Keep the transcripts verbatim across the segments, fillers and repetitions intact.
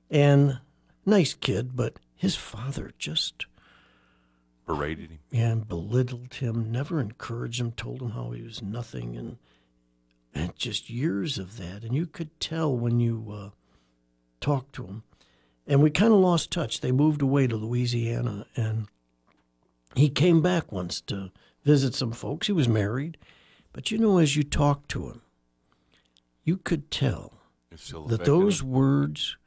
And nice kid, but his father just Berated him. yeah, belittled him, never encouraged him, told him how he was nothing, and, and just years of that. And you could tell when you uh, talked to him. And we kind of lost touch. They moved away to Louisiana, and he came back once to visit some folks. He was married. But, you know, as you talked to him, you could tell that those him. words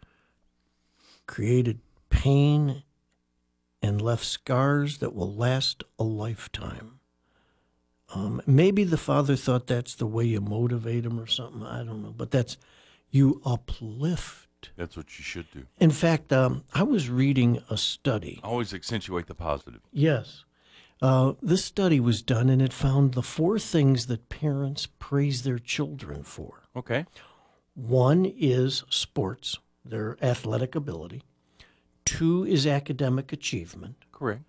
created pain and left scars that will last a lifetime. Um, maybe the father thought that's the way you motivate him or something. I don't know. But that's, you uplift. That's what you should do. In fact, um, I was reading a study. Always accentuate the positive. Yes. Uh, this study was done, and it found the four things that parents praise their children for. Okay. One is sports, their athletic ability. Two is academic achievement. Correct.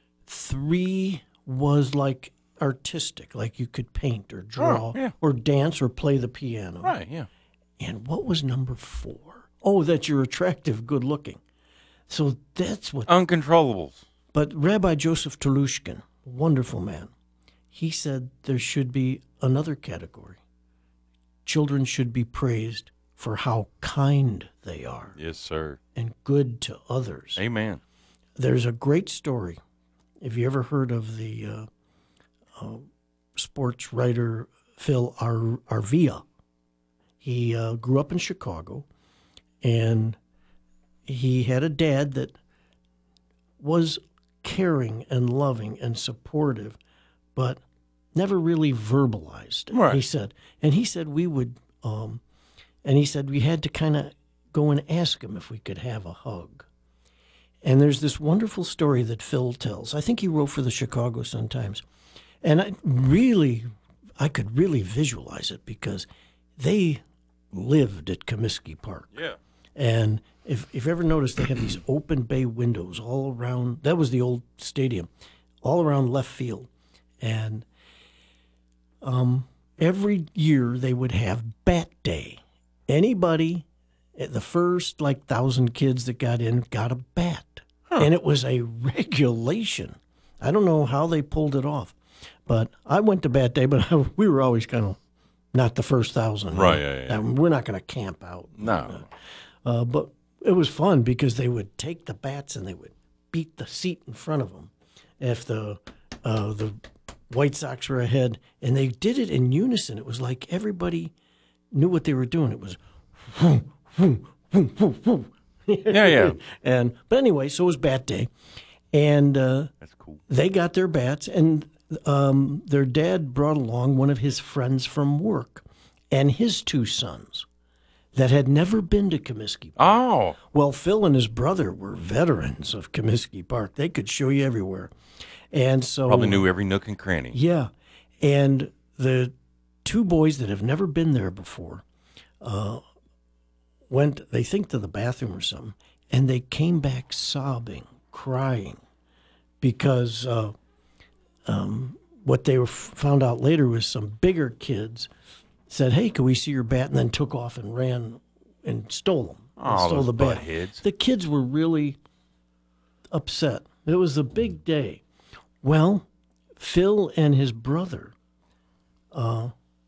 Three was like artistic, like you could paint or draw Oh, yeah. or dance or play the piano. Right, yeah. And what was number four? Oh, that you're attractive, good looking. So that's what. Uncontrollables. But Rabbi Joseph Telushkin, wonderful man, he said there should be another category. Children should be praised for how kind they are. Yes, sir. And good to others. Amen. There's a great story. Have you ever heard of the uh, uh, sports writer Phil Ar- Arvia? He uh, grew up in Chicago, and he had a dad that was caring and loving and supportive, but never really verbalized it. Right. He said, and he said we would, um, and he said we had to kind of go and ask him if we could have a hug. And there's this wonderful story that Phil tells. I think he wrote for the Chicago Sun-Times. And I really, I could really visualize it because they lived at Comiskey Park. Yeah. And if, if you ever noticed, they have these open bay windows all around. That was the old stadium, all around left field. And um, every year they would have Bat Day. Anybody, the first like thousand kids that got in got a bat. Huh. And it was a regulation. I don't know how they pulled it off. But I went to Bat Day, but I, we were always kind of not the first thousand. Right, yeah, yeah. We're not going to camp out. No. Uh, but it was fun because they would take the bats and they would beat the seat in front of them if the uh, the White Sox were ahead. And they did it in unison. It was like everybody knew what they were doing. It was, whoom, whoom, whoom, whoom, whoom. Yeah, yeah. And but anyway, so it was Bat Day, and uh, that's cool. They got their bats, and um, their dad brought along one of his friends from work, and his two sons that had never been to Comiskey Park. Oh. Well, Phil and his brother were veterans of Comiskey Park. They could show you everywhere. And so probably knew every nook and cranny. Yeah. And the two boys that have never been there before uh, went, they think, to the bathroom or something, and they came back sobbing, crying, because uh, um, what they were, found out later was some bigger kids said, "Hey, can we see your bat?" and then took off and ran and stole them. And oh, stole those the bat. buttheads. The kids were really upset. It was a big day. Well, Phil and his brother, uh,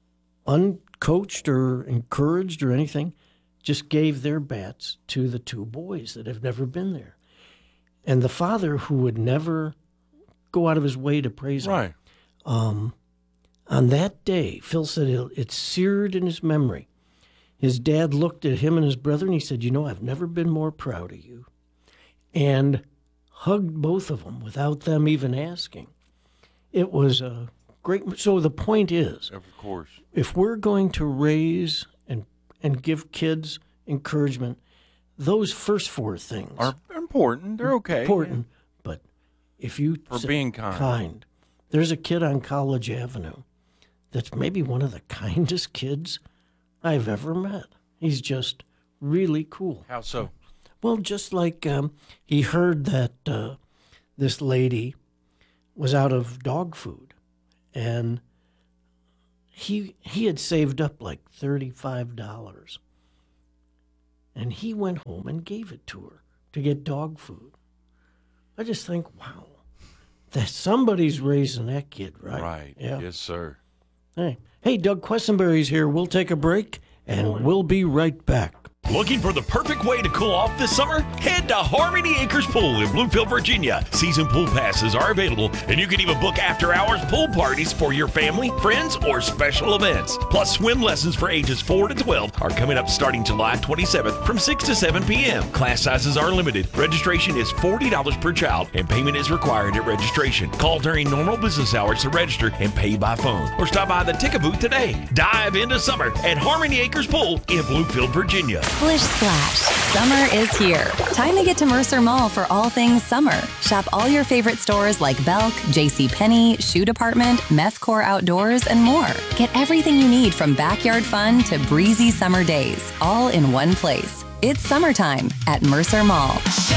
uncoached or encouraged or anything, just gave their bats to the two boys that have never been there. And the father, who would never go out of his way to praise right. him, um, on that day, Phil said it, it seared in his memory. His dad looked at him and his brother, and he said, "You know, I've never been more proud of you." And hugged both of them without them even asking. It was a great. So the point is, of course, if we're going to raise and and give kids encouragement, those first four things are important. They're okay. Important, yeah. But if you for being kind, kind, there's a kid on College Avenue that's maybe one of the kindest kids I've ever met. He's just really cool. How so? Well, just like um, he heard that uh, this lady was out of dog food, and he he had saved up like thirty-five dollars. And he went home and gave it to her to get dog food. I just think, wow, that somebody's raising that kid, right? Right. Yeah. Yes, sir. Hey, hey, Doug Quessenberry's here. We'll take a break, and we'll be right back. Looking for the perfect way to cool off this summer? Head to Harmony Acres Pool in Bluefield, Virginia. Season pool passes are available, and you can even book after-hours pool parties for your family, friends, or special events. Plus, swim lessons for ages four to twelve are coming up starting July twenty-seventh from six to seven p.m. Class sizes are limited. Registration is forty dollars per child, and payment is required at registration. Call during normal business hours to register and pay by phone, or stop by the ticket booth today. Dive into summer at Harmony Acres Pool in Bluefield, Virginia. Splish Splash. Summer is here. Time to get to Mercer Mall for all things summer. Shop all your favorite stores like Belk, JCPenney, Shoe Department, Methcore Outdoors, and more. Get everything you need from backyard fun to breezy summer days, all in one place. It's summertime at Mercer Mall.